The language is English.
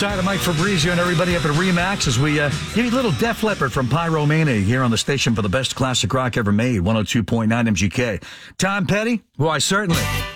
Ty to Mike Fabrizio and everybody up at Remax as we give you a little Def Leppard from Pyromania here on the station for the best classic rock ever made, 102.9 MGK. Tom Petty? Why, certainly.